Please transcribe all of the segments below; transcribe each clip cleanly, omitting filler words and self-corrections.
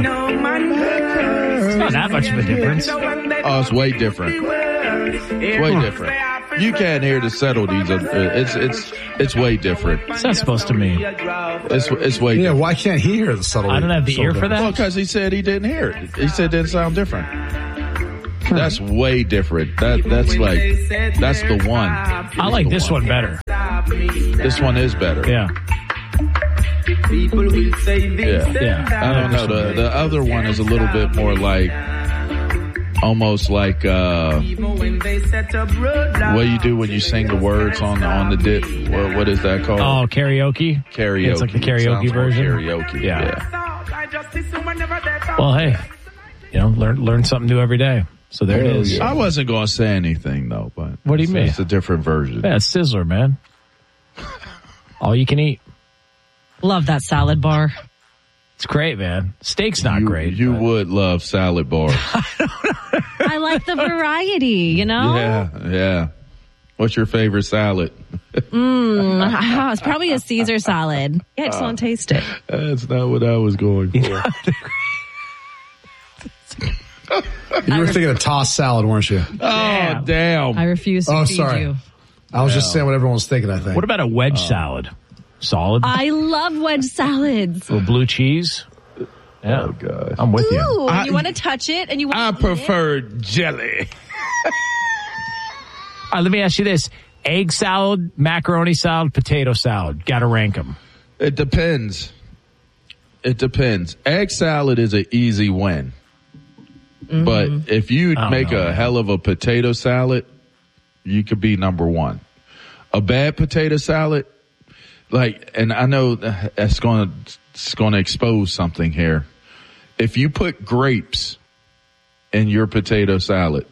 It's not that much of a difference. Oh, it's way different. It's way different. You can't hear the subtleties. It's way different. What's that supposed to mean? It's way different. Yeah, why can't he hear the subtleties? I don't have the ear for that. Well, because he said he didn't hear it. He said it didn't sound different. That's way different. That's the one. I like this one better. This one is better. Yeah. Yeah. I don't know. The other one is a little bit more like, almost like what you do when you sing the words on the dip. What is that called? Oh, karaoke. Karaoke. It's like the karaoke version. Karaoke. Yeah. Well, hey, learn something new every day. So there it is. I wasn't going to say anything though, but what do you mean? It's a different version. Yeah, it's Sizzler, man. All you can eat. Love that salad bar. It's great, man. Steak's not great. You would love salad bars. I like the variety, Yeah. What's your favorite salad? It's probably a Caesar salad. Yeah, I just want to taste it. That's not what I was going for. You were thinking of tossed salad, weren't you? Oh, damn. I refuse to feed you. I was just saying what everyone was thinking, I think. What about a wedge salad? Solid? I love wedge salads. With blue cheese? Yeah. Oh, God. I'm with you. Ooh, you want to touch it and you want I to eat prefer jelly. Let me ask you this. Egg salad, macaroni salad, potato salad. Got to rank them. It depends. Egg salad is an easy win. Mm-hmm. But if you make a hell of a potato salad, you could be number one. A bad potato salad, and I know it's going to expose something here. If you put grapes in your potato salad,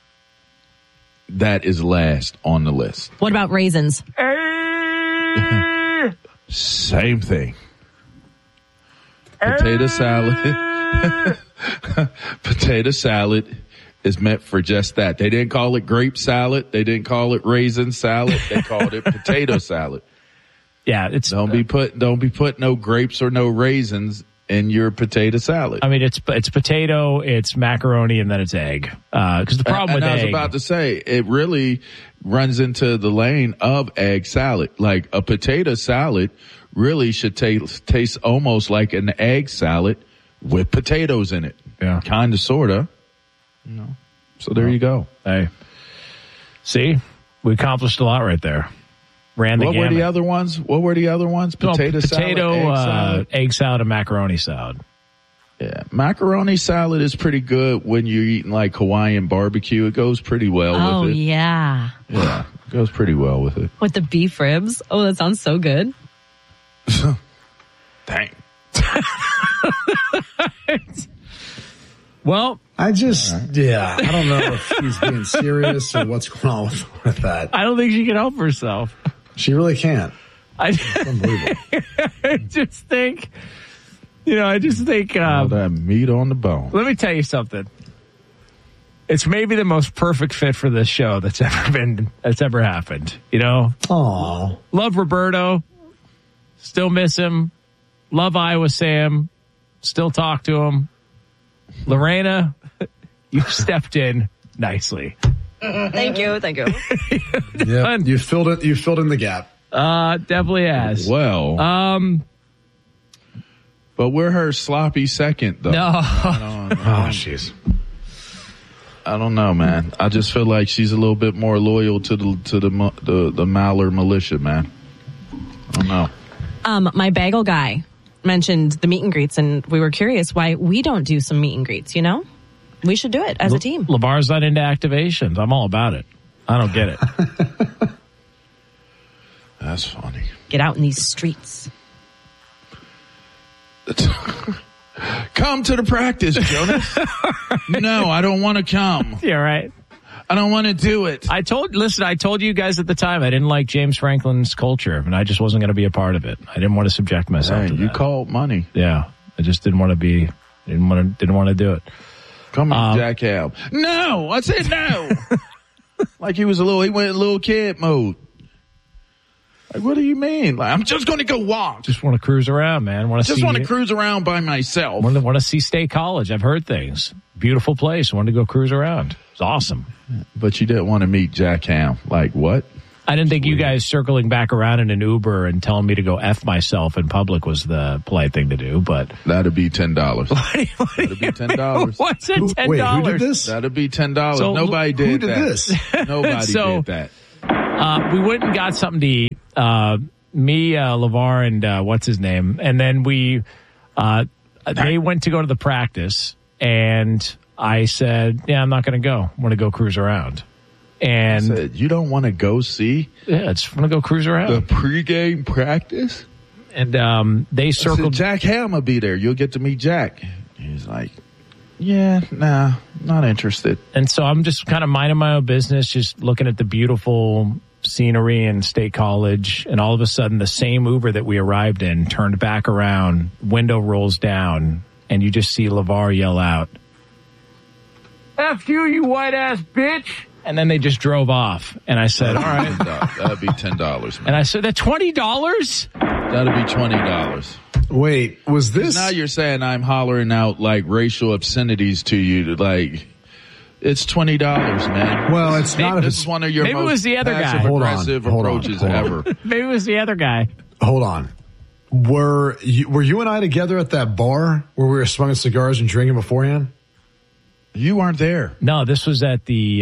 that is last on the list. What about raisins? Same thing. Potato salad is meant for just that. They didn't call it grape salad. They didn't call it raisin salad. They called it potato salad. Yeah, don't be putting no grapes or no raisins in your potato salad. I mean, it's potato, it's macaroni, and then it's egg. Because the problem with egg, I was about to say, it really runs into the lane of egg salad. Like a potato salad really should taste almost like an egg salad with potatoes in it. Yeah, kind of, sorta. So there you go. Hey, see, we accomplished a lot right there. What were the other ones? Potato salad, egg salad, and macaroni salad. Yeah, macaroni salad is pretty good when you're eating like Hawaiian barbecue. It goes pretty well with it. Oh, yeah. Yeah, it goes pretty well with it. With the beef ribs. Oh, that sounds so good. Dang. Well, I don't know if she's being serious or what's going on with that. I don't think she can help herself. She really can't. It's unbelievable. I just think all that meat on the bone. Let me tell you something. It's maybe the most perfect fit for this show that's ever happened. Aww. Love Roberto. Still miss him. Love Iowa Sam. Still talk to him. Lorena, you stepped in nicely. Thank you. Yeah, you filled in the gap. Definitely has. Well, but we're her sloppy second, though. No. Oh, jeez. I don't know, man. I just feel like she's a little bit more loyal to the Maller militia, man. I don't know. My bagel guy mentioned the meet and greets, and we were curious why we don't do some meet and greets. We should do it as a team. LeVar's not into activations. I'm all about it. I don't get it. That's funny. Get out in these streets. Come to the practice, Jonas. No, I don't want to come. Yeah, right. I don't want to do it. I told you guys at the time I didn't like James Franklin's culture, and I just wasn't going to be a part of it. I didn't want to subject myself to that. You called money. Yeah. I just didn't want to do it. Come on, Jack Hal. No, I said no. Like he went in little kid mode. Like, what do you mean? Like, I'm just going to go walk. Just want to cruise around, man. Just want to cruise around by myself. Want to see State College. I've heard things. Beautiful place. Want to go cruise around. It's awesome. But you didn't want to meet Jack Ham. Like, what? I didn't think you guys circling back around in an Uber and telling me to go F myself in public was the polite thing to do, but... That'd be $10. That'd be $10. What's it, $10? Wait, who did this? That'd be $10. So, Nobody did who did that. this? Nobody did that. We went and got something to eat. Me, LeVar, and what's his name? And then they went to go to the practice, and I said, yeah, I'm not going to go. I want to go cruise around. And said, you don't want to go see? Yeah, I just want to go cruise around. The pregame practice? And they circled. Jack Ham will be there. You'll get to meet Jack. He's like, yeah, nah, not interested. And so I'm just kind of minding my own business, just looking at the beautiful scenery in State College. And all of a sudden, the same Uber that we arrived in turned back around, window rolls down, and you just see LeVar yell out, F you white ass bitch. And then they just drove off. And I said, all right. That'd be $10, man. And I said, that $20? That'd be $20. Wait, was this? Now you're saying I'm hollering out like racial obscenities to you. Like, it's $20, man. Well, it's not. This is one of your maybe most it was the other guy. aggressive approaches ever. Maybe it was the other guy. Hold on. Were you and I together at that bar where we were smoking cigars and drinking beforehand? You weren't there. No, this was at the...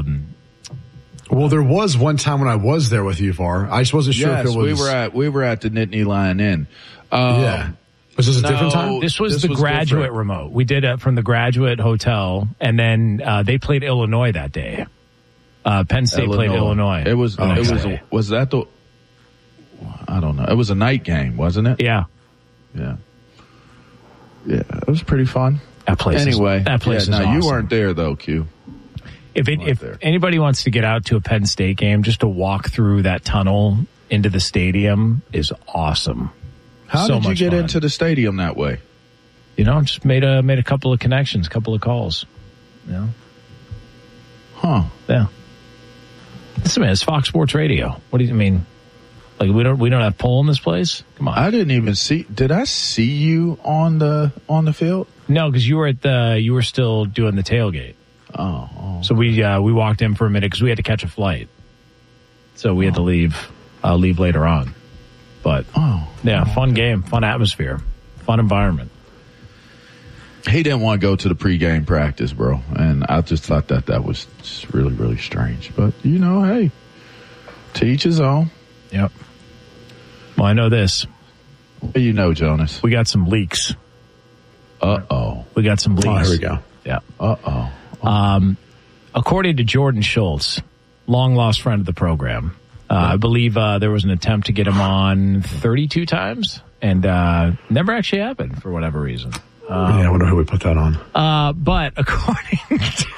Well, there was one time when I was there with you, Var. I just wasn't sure if it was... we were at the Nittany Lion Inn. Yeah. Was this a different time? This was the graduate different. remote. We did it from the graduate hotel, and then they played Illinois that day. Penn State played Illinois. It was was that the... I don't know. It was a night game, wasn't it? Yeah. Yeah. Yeah, it was pretty fun. That place is awesome. You weren't there though, Q. If anybody wants to get out to a Penn State game, just to walk through that tunnel into the stadium is awesome. How did you get into the stadium that way? You know, just made a couple of connections, a couple of calls. You know? Huh. Yeah. Listen, man, it's Fox Sports Radio. What do you mean? Like we don't have pull in this place? Come on. I didn't even see. Did I see you on the field? No, because you were still doing the tailgate. Oh. So we walked in for a minute because we had to catch a flight. So we had to leave later on. But fun game, fun atmosphere, fun environment. He didn't want to go to the pregame practice, bro, and I just thought that was just really, really strange. But hey, to each his own. Yep. Well, I know this. What do you know, Jonas? We got some leaks. Uh-oh. We got some leaks. Oh, here we go. Yeah. Uh-oh. According to Jordan Schultz, long lost friend of the program, I believe there was an attempt to get him on 32 times and never actually happened for whatever reason. I wonder who we put that on. But according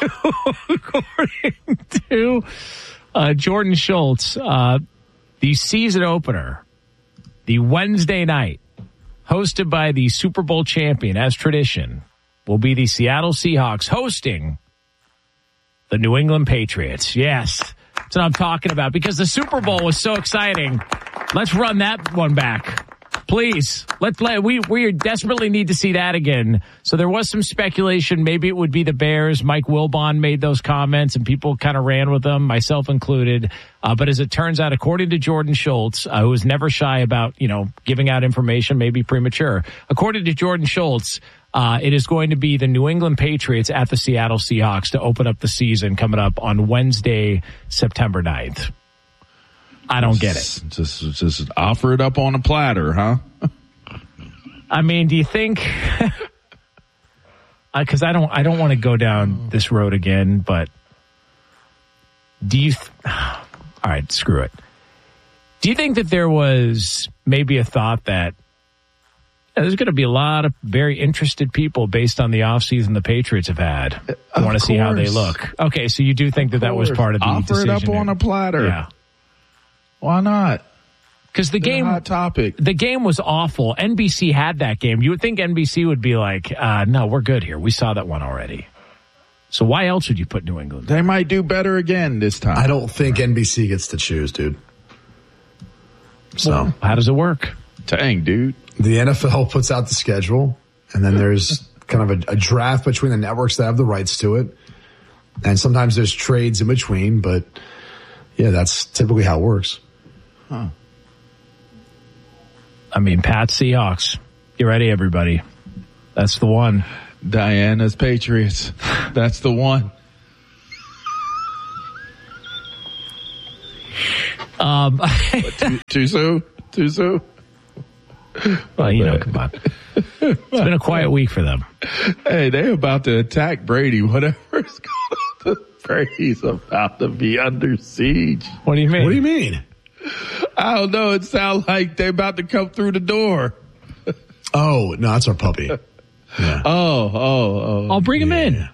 to Jordan Schultz, the season opener, the Wednesday night, hosted by the Super Bowl champion, as tradition, will be the Seattle Seahawks hosting the New England Patriots. Yes, that's what I'm talking about, because the Super Bowl was so exciting. Let's run that one back. Please, we desperately need to see that again. So there was some speculation. Maybe it would be the Bears. Mike Wilbon made those comments, and people kind of ran with them, myself included. But as it turns out, according to Jordan Schultz, who is never shy about giving out information, maybe premature. According to Jordan Schultz, it is going to be the New England Patriots at the Seattle Seahawks to open up the season coming up on Wednesday, September 9th. I don't get it. Just offer it up on a platter, huh? I mean, do you think? Because I don't want to go down this road again. But do you? All right, screw it. Do you think that there was maybe a thought that there's going to be a lot of very interested people based on the offseason the Patriots have had? I want to see how they look. Okay, so you do think that was part of the decision? Offer it up on a platter. Yeah. Why not? Because the game, hot topic. The game was awful. NBC had that game. You would think NBC would be like, no, we're good here. We saw that one already. So why else would you put New England? They might do better again this time. I don't think NBC gets to choose, dude. So well, how does it work? Dang, dude. The NFL puts out the schedule, and then there's kind of a draft between the networks that have the rights to it. And sometimes there's trades in between, but yeah, that's typically how it works. Huh. I mean, Pats Seahawks. Get ready, everybody. That's the one. Diana's Patriots. That's the one. Too soon? Too soon? Well, you know, come on. It's been a quiet week for them. Hey, they're about to attack Brady. Whatever's going on, Brady's about to be under siege. What do you mean? What do you mean? I don't know. It sounds like they're about to come through the door. Oh, no, that's our puppy. Yeah. Oh. I'll bring him in.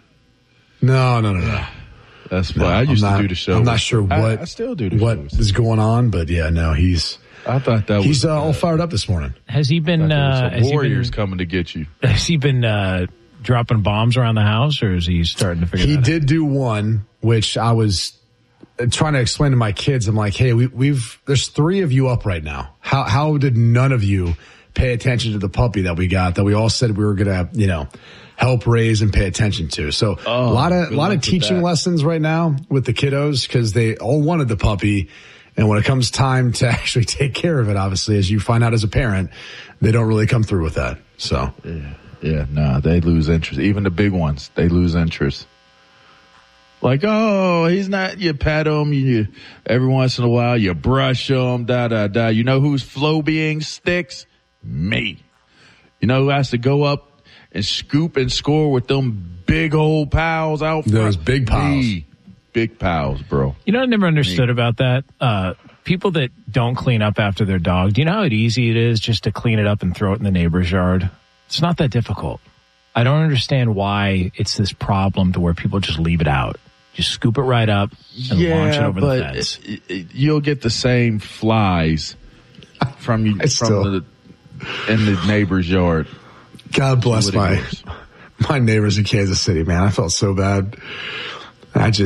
No. That's fine. I used to do the show. I'm not sure what I still do the what shows. is going on, but yeah, no, I thought that he's was all fired up this morning. Has he been? Warriors coming to get you. Has he been dropping bombs around the house, or is he starting to figure? He that did do one, which I was trying to explain to my kids. I'm like, hey, there's 3 of you up right now. How did none of you pay attention to the puppy that we got that we all said we were gonna, help raise and pay attention to? So a lot of teaching lessons right now with the kiddos because they all wanted the puppy. And when it comes time to actually take care of it, obviously, as you find out as a parent, they don't really come through with that. So No, they lose interest. Even the big ones, they lose interest. Like, oh, he's not, you pet him, every once in a while, you brush him, da. You know who's Flobeing sticks? Me. You know who has to go up and scoop and score with them big old pals out front? Those big pals. Me. Big pals, bro. You know, I never understood about that. People that don't clean up after their dog. Do you know how easy it is just to clean it up and throw it in the neighbor's yard? It's not that difficult. I don't understand why it's this problem to where people just leave it out. Just scoop it right up and launch it over the fence. You'll get the same flies from in the neighbor's yard. God bless my neighbors in Kansas City, man. I felt so bad. It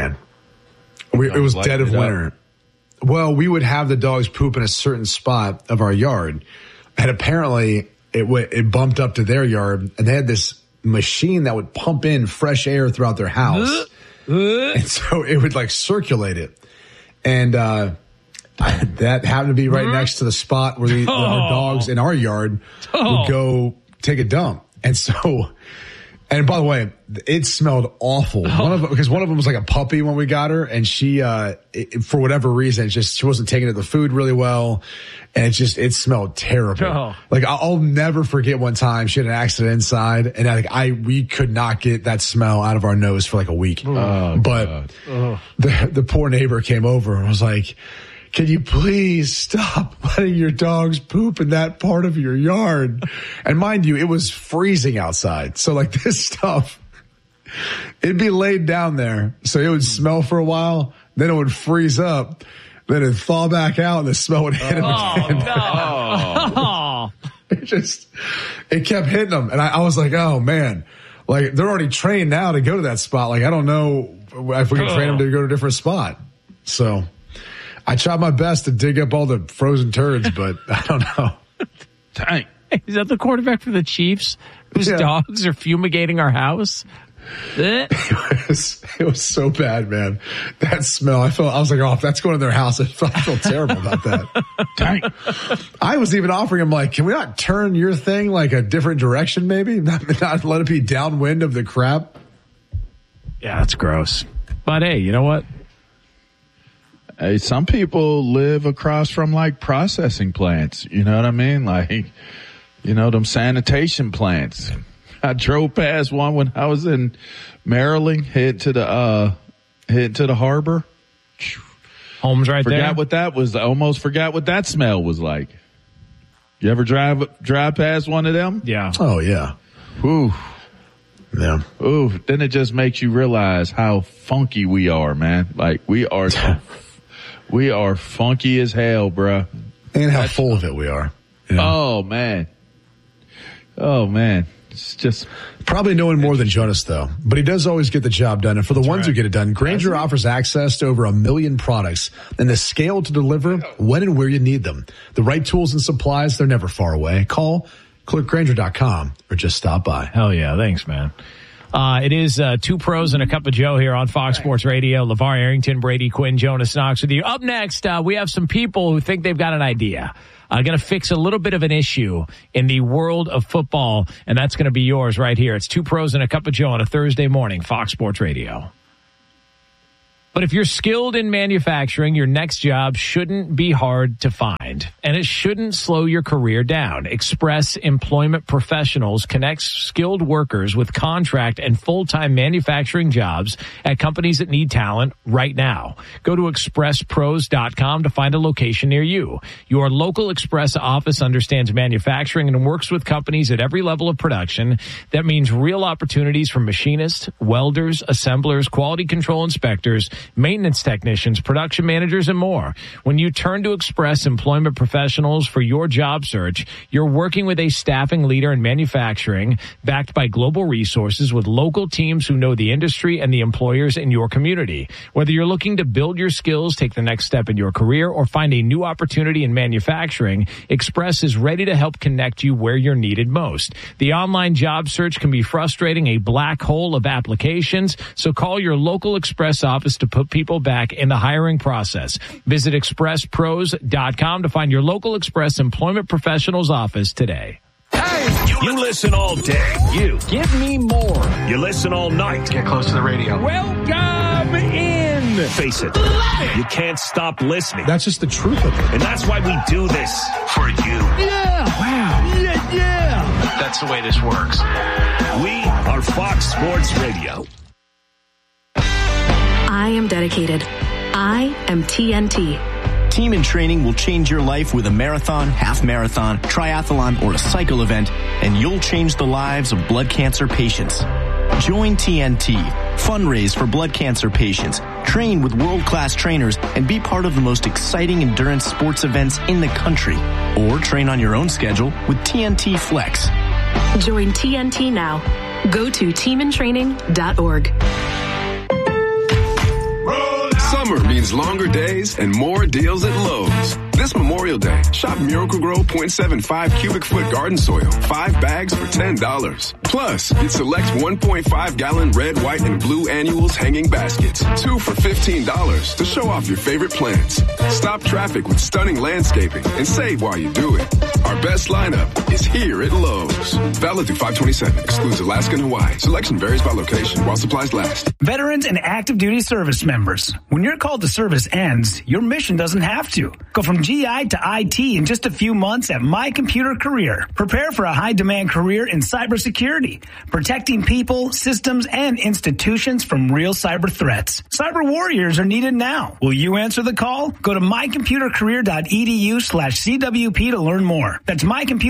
was dead of winter. Well, we would have the dogs poop in a certain spot of our yard, and apparently it bumped up to their yard, and they had this machine that would pump in fresh air throughout their house, and so it would like circulate it, and that happened to be right next to the spot where our dogs in our yard would go take a dump, and so. And by the way, it smelled awful. Because one of them was like a puppy when we got her, and she, for whatever reason, she wasn't taking to the food really well, and it smelled terrible. Oh. Like I'll never forget one time she had an accident inside, and we could not get that smell out of our nose for like a week. But the poor neighbor came over and was like, "Can you please stop letting your dogs poop in that part of your yard?" And mind you, it was freezing outside. So like this stuff, it'd be laid down there. So it would smell for a while. Then it would freeze up. Then it'd thaw back out and the smell would hit him again. No. It kept hitting them. And I was like, oh man, like they're already trained now to go to that spot. Like I don't know if we can train them to go to a different spot. So I tried my best to dig up all the frozen turds, but I don't know. Dang. Is that the quarterback for the Chiefs whose dogs are fumigating our house? It was so bad, man. That smell, I was like, oh, if that's going in their house, I feel terrible about that. Dang. I was even offering him like, can we not turn your thing like a different direction maybe? Not let it be downwind of the crap? Yeah, that's gross. But hey, you know what? Hey, some people live across from like processing plants. You know what I mean? Like, them sanitation plants. I drove past one when I was in Maryland, head to the harbor. Home's right there. What that was. I almost forgot what that smell was like. You ever drive past one of them? Yeah. Oh yeah. Ooh. Yeah. Ooh. Then it just makes you realize how funky we are, man. Like we are funky as hell, bruh. And how full of it we are. Yeah. Oh man. It's just probably knowing more than Jonas, though. But he does always get the job done. And for the ones who get it done, Grainger offers access to over 1 million products and the scale to deliver when and where you need them. The right tools and supplies, they're never far away. Call, click Grainger.com, or just stop by. Hell yeah. Thanks, man. It is 2 pros and a cup of Joe here on Fox Sports Radio. LeVar Arrington, Brady Quinn, Jonas Knox with you. Up next, we have some people who think they've got an idea. Going to fix a little bit of an issue in the world of football, and that's going to be yours right here. It's 2 pros and a cup of Joe on a Thursday morning, Fox Sports Radio. But if you're skilled in manufacturing, your next job shouldn't be hard to find, and it shouldn't slow your career down. Express Employment Professionals connects skilled workers with contract and full-time manufacturing jobs at companies that need talent right now. Go to expresspros.com to find a location near you. Your local Express office understands manufacturing and works with companies at every level of production. That means real opportunities for machinists, welders, assemblers, quality control inspectors, maintenance technicians, production managers, and more. When you turn to Express Employment Professionals for your job search, you're working with a staffing leader in manufacturing, backed by global resources with local teams who know the industry and the employers in your community. Whether you're looking to build your skills, take the next step in your career, or find a new opportunity in manufacturing, Express is ready to help connect you where you're needed most. The online job search can be frustrating, a black hole of applications, so call your local Express office to put people back in the hiring process. Visit expresspros.com to find your local Express Employment Professionals office today. Hey, you listen all day. You give me more. You listen all night. Get close to the radio. Welcome in. Face it, you can't stop listening. That's just the truth of it. And that's why we do this for you. Yeah. Wow. Yeah. That's the way this works. We are Fox Sports Radio. I am dedicated. I am TNT. Team in Training will change your life with a marathon, half marathon, triathlon, or a cycle event, and you'll change the lives of blood cancer patients. Join TNT, fundraise for blood cancer patients, train with world-class trainers, and be part of the most exciting endurance sports events in the country. Or train on your own schedule with TNT Flex. Join TNT now. Go to teamintraining.org. Summer means longer days and more deals at Lowe's. This Memorial Day, shop Miracle-Gro 0.75 cubic foot garden soil, 5 bags for $10. Plus, get select 1.5 gallon red, white, and blue annuals hanging baskets, 2 for $15 to show off your favorite plants. Stop traffic with stunning landscaping and save while you do it. Our best lineup is here at Lowe's. Valid through 5/27. Excludes Alaska and Hawaii. Selection varies by location while supplies last. Veterans and active duty service members. When your call to service ends, your mission doesn't have to. Go from GI to IT in just a few months at My Computer Career. Prepare for a high-demand career in cybersecurity, protecting people, systems, and institutions from real cyber threats. Cyber warriors are needed now. Will you answer the call? Go to mycomputercareer.edu/CWP to learn more. That's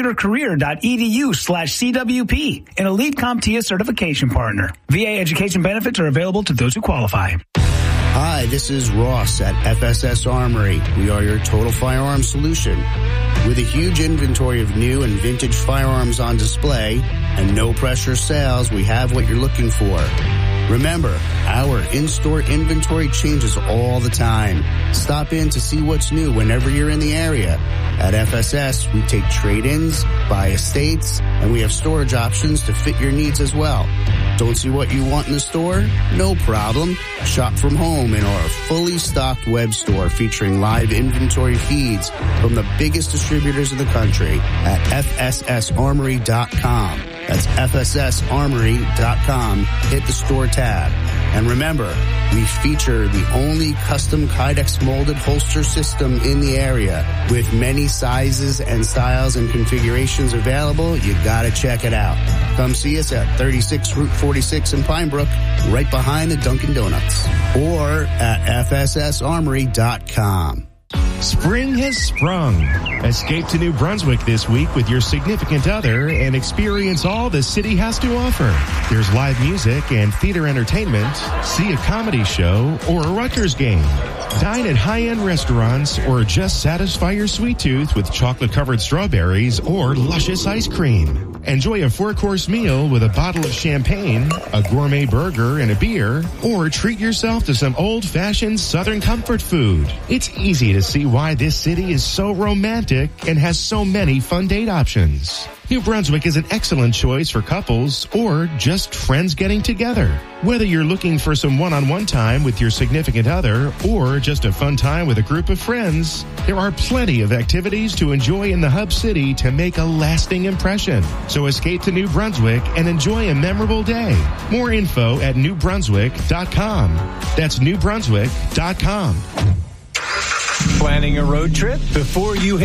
mycomputercareer.edu/CWP, an Elite CompTIA certification partner. VA education benefits are available to those who qualify. Hi, this is Ross at FSS Armory. We are your total firearms solution. With a huge inventory of new and vintage firearms on display and no pressure sales, we have what you're looking for. Remember, our in-store inventory changes all the time. Stop in to see what's new whenever you're in the area. At FSS, we take trade-ins, buy estates, and we have storage options to fit your needs as well. Don't see what you want in the store? No problem. Shop from home in our fully stocked web store featuring live inventory feeds from the biggest distributors in the country at FSSArmory.com. That's FSSArmory.com. Hit the store tab. And remember, we feature the only custom Kydex molded holster system in the area. With many sizes and styles and configurations available, you gotta check it out. Come see us at 36 Route 46 in Pine Brook, right behind the Dunkin' Donuts. Or at FSSArmory.com. Spring has sprung. Escape to New Brunswick this week with your significant other and experience all the city has to offer. There's live music and theater entertainment, see a comedy show, or a Rutgers game. Dine at high-end restaurants or just satisfy your sweet tooth with chocolate-covered strawberries or luscious ice cream. enjoy a 4-course meal with a bottle of champagne, a gourmet burger, and a beer, or treat yourself to some old-fashioned Southern comfort food. It's easy to see why this city is so romantic and has so many fun date options. New Brunswick is an excellent choice for couples or just friends getting together. Whether you're looking for some one-on-one time with your significant other or just a fun time with a group of friends, there are plenty of activities to enjoy in the Hub City to make a lasting impression. So escape to New Brunswick and enjoy a memorable day. More info at newbrunswick.com. That's newbrunswick.com. Planning a road trip before you hit